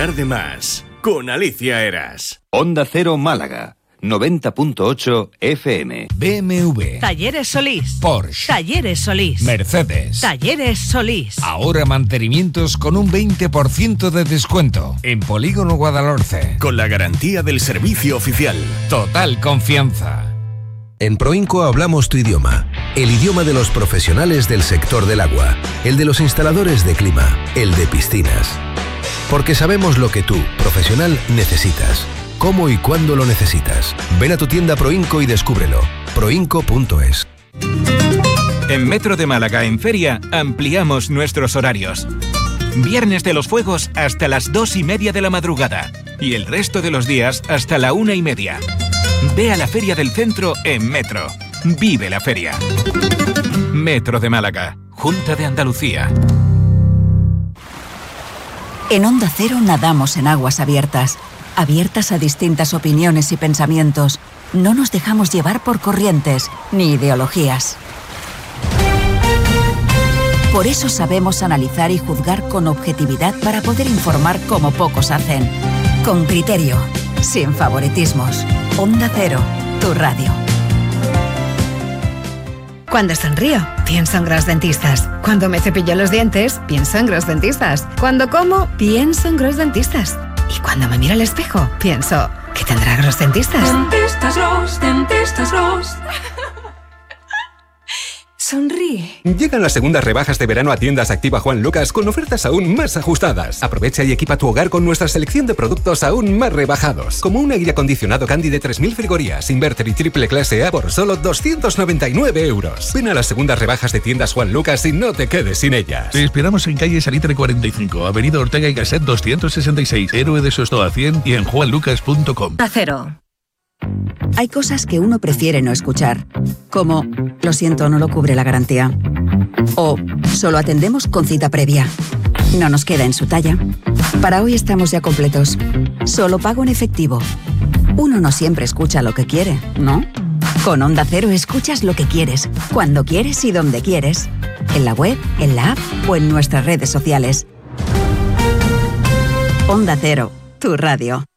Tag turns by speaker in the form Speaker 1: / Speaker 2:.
Speaker 1: Nunca de más. Con Alicia Eras.
Speaker 2: Onda Cero Málaga. 90.8 FM.
Speaker 3: BMW.
Speaker 4: Talleres Solís.
Speaker 3: Porsche.
Speaker 4: Talleres Solís.
Speaker 3: Mercedes.
Speaker 4: Talleres Solís.
Speaker 3: Ahora mantenimientos con un 20% de descuento. En Polígono Guadalhorce.
Speaker 1: Con la garantía del servicio oficial.
Speaker 3: Total confianza.
Speaker 5: En Proinco hablamos tu idioma. El idioma de los profesionales del sector del agua. El de los instaladores de clima. El de piscinas. Porque sabemos lo que tú, profesional, necesitas. Cómo y cuándo lo necesitas. Ven a tu tienda Proinco y descúbrelo. Proinco.es.
Speaker 6: En Metro de Málaga, en Feria, ampliamos nuestros horarios. Viernes de los Fuegos hasta las 2:30 de la madrugada. Y el resto de los días hasta la 1:30. Ve a la Feria del Centro en Metro. Vive la feria. Metro de Málaga. Junta de Andalucía.
Speaker 7: En Onda Cero nadamos en aguas abiertas. Abiertas a distintas opiniones y pensamientos. No nos dejamos llevar por corrientes ni ideologías. Por eso sabemos analizar y juzgar con objetividad para poder informar como pocos hacen. Con criterio, sin favoritismos. Onda Cero, tu radio.
Speaker 8: Cuando sonrío, pienso en Gros Dentistas. Cuando me cepillo los dientes, pienso en Gros Dentistas. Cuando como, pienso en Gros Dentistas. Y cuando me miro al espejo, pienso, ¿qué tendrá Gros Dentistas?
Speaker 9: Dentistas Gros, Dentistas Gros. Sonríe.
Speaker 10: Llegan las segundas rebajas de verano a Tiendas Activa Juan Lucas con ofertas aún más ajustadas. Aprovecha y equipa tu hogar con nuestra selección de productos aún más rebajados. Como un aire acondicionado Candy de 3.000 frigorías, inverter y triple clase A por solo 299 euros. Ven a las segundas rebajas de Tiendas Juan Lucas y no te quedes sin ellas.
Speaker 11: Te esperamos en calle Salitre 45, avenida Ortega y Gasset 266, Héroe de Sostoa 100 y en juanlucas.com.
Speaker 7: Acero. Hay cosas que uno prefiere no escuchar, como lo siento, no lo cubre la garantía. O solo atendemos con cita previa. No nos queda en su talla. Para hoy estamos ya completos. Solo pago en efectivo. Uno no siempre escucha lo que quiere, ¿no? Con Onda Cero escuchas lo que quieres, cuando quieres y donde quieres. En la web, en la app o en nuestras redes sociales. Onda Cero, tu radio.